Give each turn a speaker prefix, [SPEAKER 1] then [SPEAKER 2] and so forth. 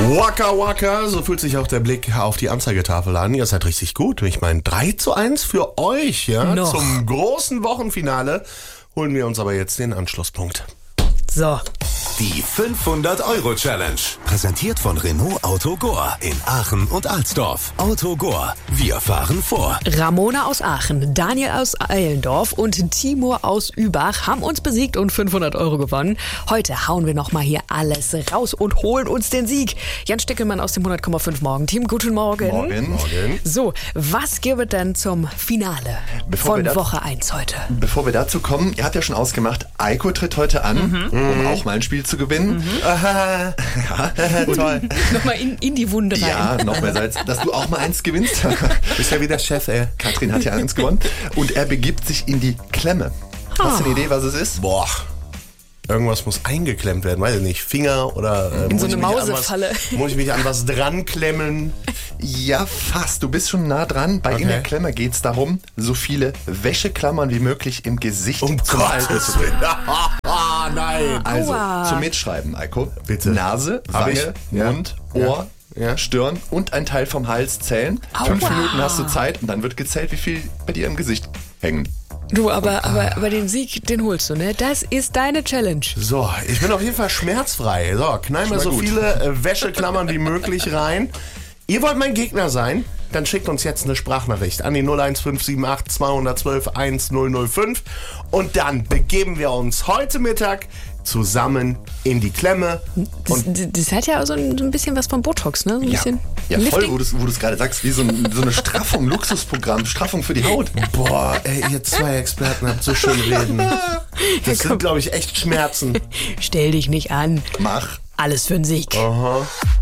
[SPEAKER 1] Waka Waka, so fühlt sich auch der Blick auf die Anzeigetafel an. Ihr seid richtig gut. Ich meine, 3:1 für euch, ja.
[SPEAKER 2] Noch.
[SPEAKER 1] Zum großen Wochenfinale holen wir uns aber jetzt den Anschlusspunkt.
[SPEAKER 2] So.
[SPEAKER 3] Die 500-Euro-Challenge. Präsentiert von Renault Autogor in Aachen und Alsdorf. Autogor, wir fahren vor.
[SPEAKER 2] Ramona aus Aachen, Daniel aus Eilendorf und Timur aus Übach haben uns besiegt und 500 Euro gewonnen. Heute hauen wir nochmal hier alles raus und holen uns den Sieg. Jan Stickelmann aus dem 100,5 Morgen-Team. Guten Morgen.
[SPEAKER 4] Morgen.
[SPEAKER 2] So, was gibt es denn zum Finale von Woche 1 heute?
[SPEAKER 4] Bevor wir dazu kommen, ihr habt ja schon ausgemacht, Eiko tritt heute an, um auch mal ein Spiel zu gewinnen.
[SPEAKER 1] Aha. Toll.
[SPEAKER 2] Nochmal in die Wunde rein.
[SPEAKER 4] Ja, noch mehr Salz, dass du auch mal eins gewinnst.
[SPEAKER 1] Bist ja wieder Chef, ey.
[SPEAKER 4] Katrin hat ja eins gewonnen. Und er begibt sich in die Klemme. Hast du eine Idee, was es ist?
[SPEAKER 1] Boah. Irgendwas muss eingeklemmt werden, weiß ich nicht. Finger oder
[SPEAKER 2] In so
[SPEAKER 1] muss
[SPEAKER 2] eine
[SPEAKER 1] ich mich an
[SPEAKER 2] Mausefalle.
[SPEAKER 1] Muss ich mich an was dran klemmen?
[SPEAKER 4] Ja, fast. Du bist schon nah dran. Bei
[SPEAKER 1] Okay.
[SPEAKER 4] In der Klemme geht es darum, so viele Wäscheklammern wie möglich im Gesicht
[SPEAKER 1] Um
[SPEAKER 4] zum Halten
[SPEAKER 1] Gottes
[SPEAKER 4] zu bringen.
[SPEAKER 1] Willen. Nein.
[SPEAKER 4] Also,
[SPEAKER 2] Aua.
[SPEAKER 4] zum Mitschreiben, Eiko.
[SPEAKER 1] Bitte.
[SPEAKER 4] Nase,
[SPEAKER 1] Hab ich.
[SPEAKER 4] Wange,
[SPEAKER 1] Ja.
[SPEAKER 4] Mund, Ohr,
[SPEAKER 1] Ja.
[SPEAKER 4] Stirn und ein Teil vom Hals zählen. 5 Minuten hast du Zeit und dann wird gezählt, wie viel bei dir im Gesicht hängen.
[SPEAKER 2] Du, aber den Sieg, den holst du, ne? Das ist deine Challenge.
[SPEAKER 1] So, ich bin auf jeden Fall schmerzfrei. So, knall mir so
[SPEAKER 4] gut.
[SPEAKER 1] viele Wäscheklammern wie möglich rein. Ihr wollt mein Gegner sein? Dann schickt uns jetzt eine Sprachnachricht an die 01578 212 1005 und dann begeben wir uns heute Mittag zusammen in die Klemme.
[SPEAKER 2] Das hat ja so ein bisschen was von Botox, ne? So ein bisschen
[SPEAKER 4] Ja, voll,
[SPEAKER 2] Lifting.
[SPEAKER 4] wo du es gerade sagst, wie so eine Straffung, Luxusprogramm, Straffung für die Haut.
[SPEAKER 1] Boah, ey, ihr zwei Experten habt so schön reden. Das sind, glaube ich, echt Schmerzen.
[SPEAKER 2] Stell dich nicht an.
[SPEAKER 4] Mach.
[SPEAKER 2] Alles für den Sieg.
[SPEAKER 1] Aha.